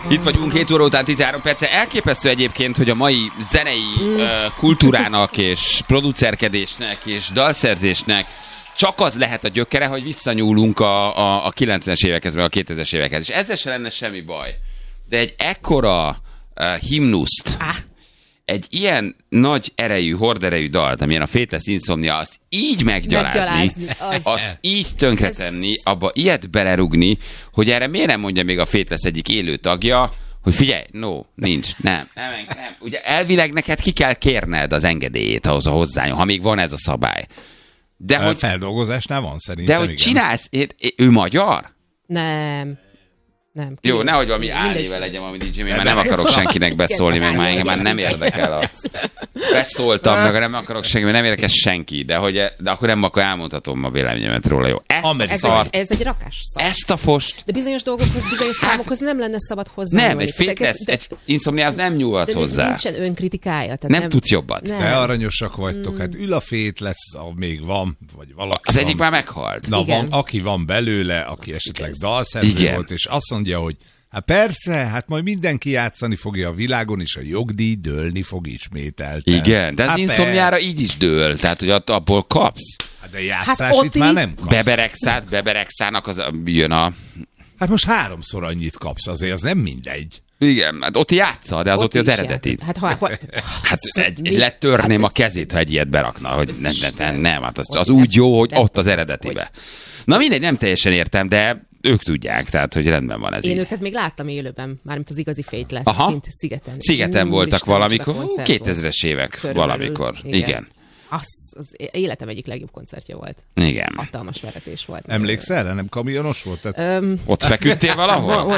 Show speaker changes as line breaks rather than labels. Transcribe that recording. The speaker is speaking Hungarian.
Itt vagyunk 7 óra után 13 perce. Elképesztő egyébként, hogy a mai zenei kultúrának és producerkedésnek és dalszerzésnek csak az lehet a gyökere, hogy visszanyúlunk a 90-es évekhez, meg a 2000-es évekhez. És ezzel se lenne semmi baj. De egy ekkora himnuszt, egy ilyen nagy erejű, horderejű dalt, amilyen a Faithless Insomnia, azt így meggyalázni azt így tönkretenni, abba ilyet belerugni, hogy erre miért nem mondja még a Faithless egyik élő tagja, hogy figyelj, nincs, nem. Ugye elvileg neked ki kell kérned az engedélyét ahhoz a hozzányom, ha még van ez a szabály. De hogy
feldolgozásnál van szerintem.
De hogy csinálsz, ő magyar?
Nem.
Jó, nehogy valami álnével legyen valami DJ, mert nem akarok senkinek beszólni, meg már engem már nem érdekel. Beszóltam, meg nem akarok senki, mert nem érdekel senki, de akkor nem akkor elmondhatom a véleményemet róla, jó.
Ez egy rakás szar.
Ezt a fost.
De bizonyos dolgokhoz, bizonyos számokhoz nem lenne szabad hozzá.
Nem, egy Faithless, egy Insomniához nem nyúlhatsz hozzá.
Nincsen önkritikája.
Nem tudsz jobbat.
De aranyosak vagytok, hát ül a Faithless, még van, vagy valaki
az egyik már meghalt.
Na, aki van belőle, aki esetleg dalszerző volt, és azt mondja, hogy hát persze, hát majd mindenki játszani fogja a világon, és a jogdíj dőlni fog ismételten.
Igen, de az Insomniára így is dől, tehát hogy abból kapsz.
Hát de játszás itt már nem kapsz.
Beberegszának az jön a...
Hát most 3-szor annyit kapsz, azért az nem mindegy.
Igen, hát ott játsza, de az ott az eredeti. Hát letörném a kezét, ha egy ilyet berakna, hogy nem, hát az úgy jó, hogy ott az eredetibe. Na mindegy, nem teljesen értem, de ők tudják, tehát hogy rendben van ez.
Én őket még láttam élőben, mármint az igazi Faithless kint Szigeten.
Szigeten voltak valamikor, 2000-es évek valamikor. Igen.
Az életem egyik legjobb koncertje volt.
Igen.
Hatalmas veretés volt.
Emlékszel erre? Nem kamionos volt?
Ott feküdtél valahol?